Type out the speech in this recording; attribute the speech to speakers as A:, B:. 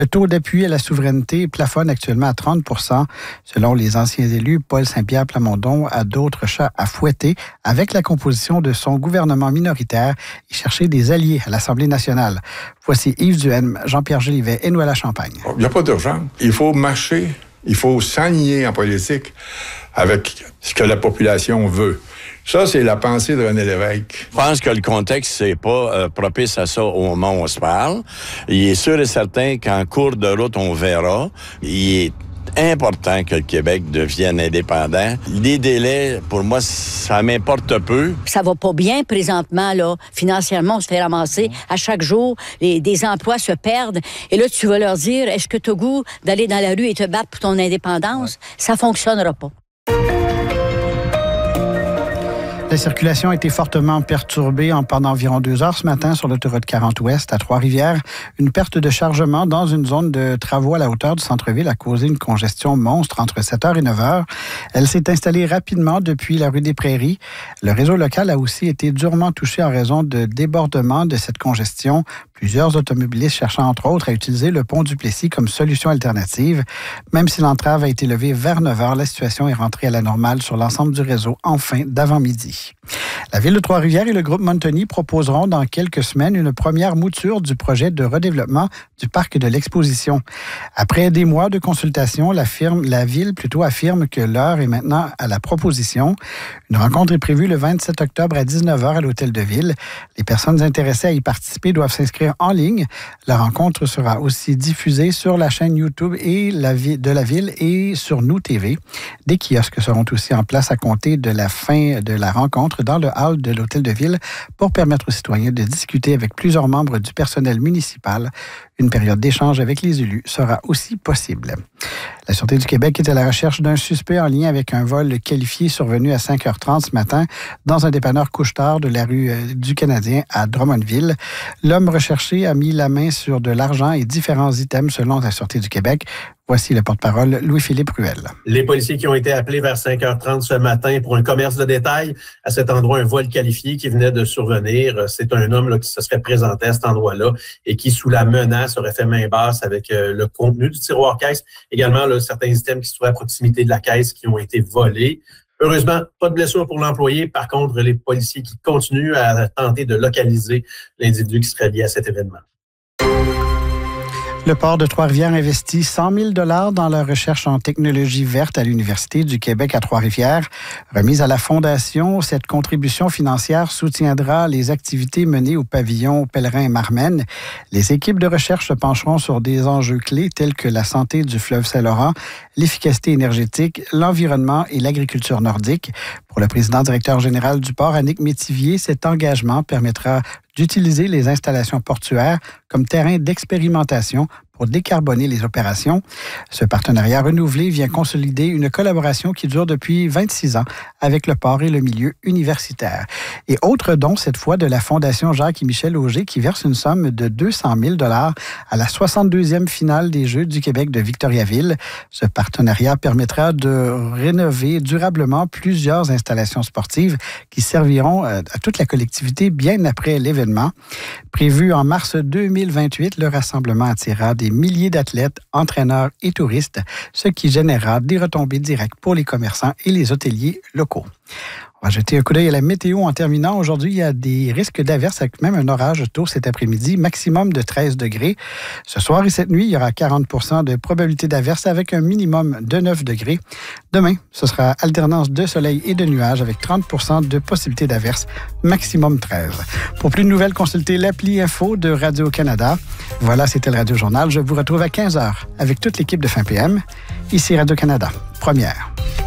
A: Le taux d'appui à la souveraineté plafonne actuellement à 30 %. Selon les anciens élus, Paul Saint-Pierre Plamondon a d'autres chats à fouetter avec la composition de son gouvernement minoritaire et chercher des alliés à l'Assemblée nationale. Voici Yves Duhaime, Jean-Pierre Jolivet et Noël Champagne.
B: Il n'y a pas d'urgence. Il faut marcher, il faut s'aligner en politique avec ce que la population veut. Ça, c'est la pensée de René Lévesque.
C: Je pense que le contexte, c'est pas propice à ça au moment où on se parle. Il est sûr et certain qu'en cours de route, on verra. Il est important que le Québec devienne indépendant. Les délais, pour moi, ça m'importe peu.
D: Ça va pas bien présentement, là. Financièrement, on se fait ramasser. À chaque jour, des emplois se perdent. Et là, tu vas leur dire, est-ce que tu as goût d'aller dans la rue et te battre pour ton indépendance? Ça fonctionnera pas.
A: La circulation a été fortement perturbée pendant environ 2 heures ce matin sur l'autoroute 40 Ouest à Trois-Rivières. Une perte de chargement dans une zone de travaux à la hauteur du centre-ville a causé une congestion monstre entre 7h et 9h. Elle s'est installée rapidement depuis la rue des Prairies. Le réseau local a aussi été durement touché en raison de débordements de cette congestion. Plusieurs automobilistes cherchant entre autres à utiliser le pont du Plessis comme solution alternative. Même si l'entrave a été levée vers 9h, la situation est rentrée à la normale sur l'ensemble du réseau en fin d'avant-midi. La Ville de Trois-Rivières et le groupe Montoni proposeront dans quelques semaines une première mouture du projet de redéveloppement du parc de l'Exposition. Après des mois de consultation, la Ville affirme que l'heure est maintenant à la proposition. Une rencontre est prévue le 27 octobre à 19h à l'Hôtel de Ville. Les personnes intéressées à y participer doivent s'inscrire en ligne. La rencontre sera aussi diffusée sur la chaîne YouTube de la Ville et sur Nous TV. Des kiosques seront aussi en place à compter de la fin de la rencontre dans le hall de l'Hôtel de Ville pour permettre aux citoyens de discuter avec plusieurs membres du personnel municipal. Une période d'échange avec les élus sera aussi possible. La Sûreté du Québec est à la recherche d'un suspect en lien avec un vol qualifié survenu à 5h30 ce matin dans un dépanneur couche-tard de la rue du Canadien à Drummondville. L'homme recherché a mis la main sur de l'argent et différents items selon la Sûreté du Québec. Voici le porte-parole Louis-Philippe Ruel.
E: Les policiers qui ont été appelés vers 5h30 ce matin pour un commerce de détail, à cet endroit, un vol qualifié qui venait de survenir. C'est un homme là, qui se serait présenté à cet endroit-là et qui, sous la menace, aurait fait main basse avec le contenu du tiroir caisse. Également, là, certains items qui se trouvaient à proximité de la caisse qui ont été volés. Heureusement, pas de blessure pour l'employé. Par contre, les policiers qui continuent à tenter de localiser l'individu qui serait lié à cet événement.
A: Le port de Trois-Rivières investit 100 000 $ dans la recherche en technologie verte à l'Université du Québec à Trois-Rivières. Remise à la Fondation, cette contribution financière soutiendra les activités menées au pavillon Pèlerin et Marmen. Les équipes de recherche se pencheront sur des enjeux clés tels que la santé du fleuve Saint-Laurent, l'efficacité énergétique, l'environnement et l'agriculture nordique. Pour le président directeur général du port, Annick Métivier, cet engagement permettra d'utiliser les installations portuaires comme terrain d'expérimentation pour décarboner les opérations. Ce partenariat renouvelé vient consolider une collaboration qui dure depuis 26 ans avec le port et le milieu universitaire. Et autre don, cette fois, de la Fondation Jacques et Michel Auger qui verse une somme de 200 000 $ à la 62e finale des Jeux du Québec de Victoriaville. Ce partenariat permettra de rénover durablement plusieurs installations sportives qui serviront à toute la collectivité bien après l'événement. Prévu en mars 2028, le rassemblement attirera des milliers d'athlètes, entraîneurs et touristes, ce qui générera des retombées directes pour les commerçants et les hôteliers locaux. On va jeter un coup d'œil à la météo en terminant. Aujourd'hui, il y a des risques d'averses avec même un orage tôt cet après-midi, maximum de 13 degrés. Ce soir et cette nuit, il y aura 40 % de probabilité d'averses avec un minimum de 9 degrés. Demain, ce sera alternance de soleil et de nuages avec 30 % de possibilité d'averses, maximum 13. Pour plus de nouvelles, consultez l'appli Info de Radio-Canada. Voilà, c'était le Radio Journal. Je vous retrouve à 15h avec toute l'équipe de Fin PM. Ici Radio-Canada, première.